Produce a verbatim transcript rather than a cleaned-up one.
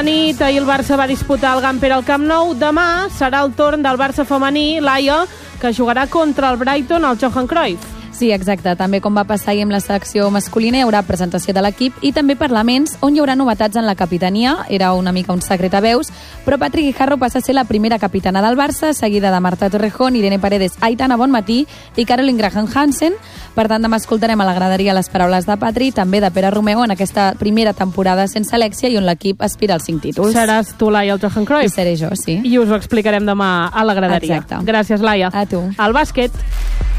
nit, ahir el Barça va disputar el Gamper al Camp Nou. Demà serà el torn del Barça femení, Laia, que jugarà contra el Brighton al Johan Cruyff. Sí, exacte. També com va passar ahir amb la selecció masculina, hi haurà presentació de l'equip i també parlaments on hi haurà novetats en la capitania. Era una mica un secret a veus, però Patrick Guijarro passa a ser la primera capitana del Barça, seguida de Marta Torrejón, Irene Paredes, Aitana Bonmatí i Caroline Graham Hansen. Per tant, demà escoltarem a la graderia les paraules de Patri, també de Pere Romeo, en aquesta primera temporada sense Alexia i on l'equip aspira als cinc títols. Seràs tu, Laia, el Johan Cruyff? I seré jo, sí. I us ho explicarem demà a la graderia. Exacte. Gràcies, Laia. A tu. Al bàsquet.